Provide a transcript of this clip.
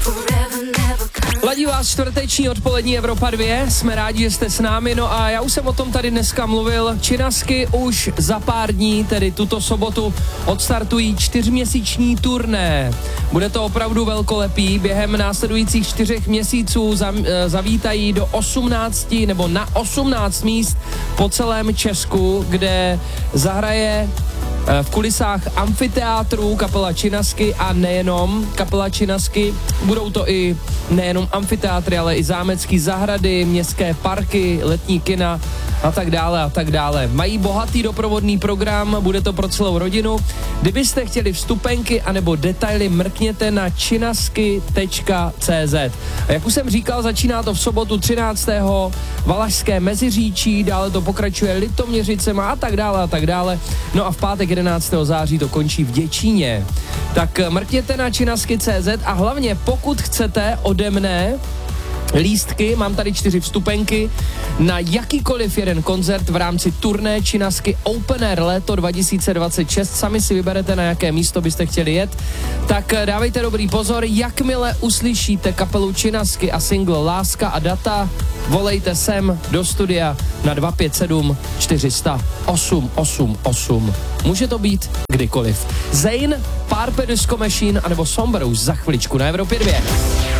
Ladí vás čtvrteční odpolední Evropa 2, jsme rádi, že jste s námi, no a já už jsem o tom tady dneska mluvil, Činasky už za pár dní, tedy tuto sobotu, odstartují 4měsíční turné. Bude to opravdu velkolepý, během následujících 4 měsíců zavítají do 18 nebo na 18 míst po celém Česku, kde zahraje v kulisách amfiteátru kapela Činasky a nejenom kapela Činasky. Budou to i nejenom amfiteátry, ale i zámecký zahrady, městské parky, letní kina a tak dále a tak dále. Mají bohatý doprovodný program, bude to pro celou rodinu. Kdybyste chtěli vstupenky anebo detaily, mrkněte na činasky.cz. A jak už jsem říkal, začíná to v sobotu 13. Valašské Meziříčí, dále to pokračuje Litoměřicema a tak dále a tak dále. No a v pátek 11. září to končí v Děčíně. Tak mrkněte na činasky.cz a hlavně pokud chcete ode mne lístky, mám tady 4 vstupenky na jakýkoliv jeden koncert v rámci turné Činasky Open Air léto 2026. Sami si vyberete, na jaké místo byste chtěli jet. Tak dávejte dobrý pozor, jakmile uslyšíte kapelu Činasky a single Láska a data, volejte sem do studia na 257 400 888. Může to být kdykoliv. Zayn, Purple Disco Machine anebo Somber už za chviličku na Evropě 2.